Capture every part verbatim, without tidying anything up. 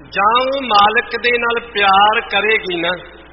ਜਾਂ ਉਹ ਮਾਲਕ ਦੇ ਨਾਲ ਪਿਆਰ ਕਰੇਗੀ ਨਾ,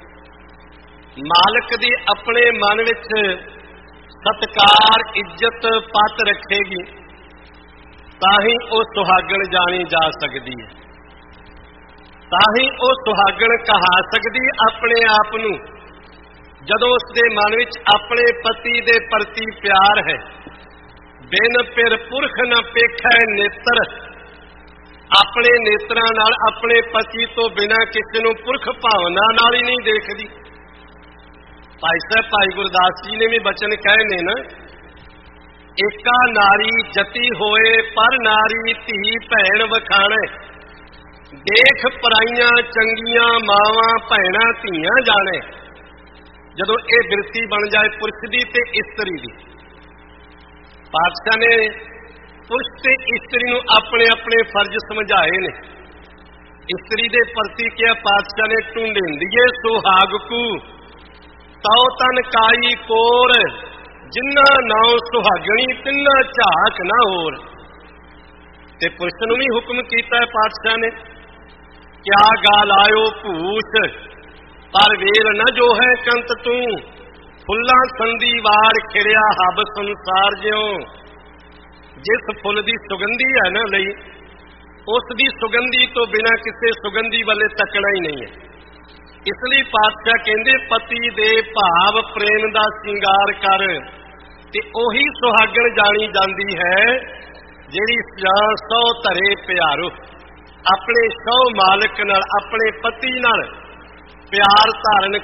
ਮਾਲਕ ਦੀ ਆਪਣੇ ਮਨ ਵਿੱਚ ਸਤਿਕਾਰ ਇੱਜ਼ਤ ਪੱਤ ਰੱਖੇਗੀ, ਤਾਂ ਹੀ ਉਹ ਸੁਹਾਗਣ ਜਾਣੀ ਜਾ ਸਕਦੀ ਹੈ, ਤਾਂ ਹੀ ਉਹ ਸੁਹਾਗਣ ਕਹਾ ਸਕਦੀ ਆਪਣੇ ਆਪ ਨੂੰ। ਜਦੋਂ ਉਸਦੇ ਮਨ ਵਿੱਚ ਆਪਣੇ ਪਤੀ ਦੇ ਪ੍ਰਤੀ ਪਿਆਰ ਹੈ। ਬਿਨ ਪਿਰ ਪੁਰਖ ਨ ਪੇਖੈ ਨੇਤਰ, ਆਪਣੇ ਨੇਤਰਾਂ ਨਾਲ ਆਪਣੇ ਪਤੀ ਤੋਂ ਬਿਨਾਂ ਕਿਸੇ ਨੂੰ ਪੁਰਖ ਭਾਵਨਾ ਨਾਲ ਹੀ ਨਹੀਂ ਦੇਖਦੀ। ਭਾਈ ਸਾਹਿਬ ਭਾਈ ਗੁਰਦਾਸ ਜੀ ਨੇ ਵੀ ਬਚਨ ਕਹੇ ਨੇ ਨਾ, ਏਕਾ ਨਾਰੀ ਜਤੀ ਹੋਏ ਪਰ ਨਾਰੀ ਧੀ ਭੈਣ ਵਖਾਣੇ, ਦੇਖ ਪਰਾਈਆਂ ਚੰਗੀਆਂ ਮਾਵਾਂ ਭੈਣਾਂ ਧੀਆਂ ਜਾਣੇ। ਜਦੋਂ ਇਹ ਬਿਰਤੀ ਬਣ ਜਾਏ ਪੁਰਸ਼ ਦੀ ਤੇ ਇਸਤਰੀ ਦੀ, ਪਾਤਸ਼ਾਹ ਨੇ ਪੁਰਸ਼ ਤੇ ਇਸਤਰੀ ਨੂੰ ਆਪਣੇ ਆਪਣੇ ਫਰਜ਼ ਸਮਝਾਏ ਨੇ। ਇਸਤਰੀ ਦੇ ਪ੍ਰਤੀ ਕਿਹਾ ਪਾਤਸ਼ਾਹ ਨੇ, ਢੂੰਡੇਂਦੀਏ ਸੁਹਾਗ ਕੂ ਤਉ ਤਨ ਕਾਈ ਕੋਰ, ਜਿੰਨਾ ਨਾਉ ਸੁਹਾਗਣੀ ਤਿੰਨਾ ਝਾਕ ਨਾ ਹੋਰ। ਤੇ ਪੁਰਸ਼ ਨੂੰ ਵੀ ਹੁਕਮ ਕੀਤਾ ਹੈ ਪਾਤਸ਼ਾਹ ਨੇ, ਕਿਆ ਗਾ ਲਾਇਓ ਭੂਸ਼ ਪਰ ਵੇਲ ਨ ਜੋ ਹੈ ਕੰਤ ਤੂੰ, ਫੁੱਲਾਂ ਸੰਦੀ ਵਾਰ ਖਿੜਿਆ ਹਬ ਸੰਸਾਰ ਜਿਉ। ਜਿਸ ਫੁੱਲ ਦੀ ਸੁਗੰਧੀ ਹੈ ਨਾ ਲਈ, ਉਸ ਦੀ ਸੁਗੰਧੀ ਤੋਂ ਬਿਨਾਂ ਕਿਸੇ ਸੁਗੰਧੀ ਵੱਲੇ ਤੱਕਣਾ ਹੀ ਨਹੀਂ ਹੈ। ਇਸ ਲਈ ਪਾਤਸ਼ਾਹ ਕਹਿੰਦੇ, ਪਤੀ ਦੇ ਭਾਵ ਪ੍ਰੇਮ ਦਾ ਸ਼ਿੰਗਾਰ ਕਰ, ਤੇ ਉਹੀ ਸੁਹਾਗਣ ਜਾਣੀ ਜਾਂਦੀ ਹੈ ਜਿਹੜੀ ਜਾਂ ਸੌ ਧਰੇ ਪਿਆਰੋ, ਆਪਣੇ ਸੌ ਮਾਲਕ ਨਾਲ ਆਪਣੇ ਪਤੀ ਨਾਲ ਪਿਆਰ ਧਾਰਨ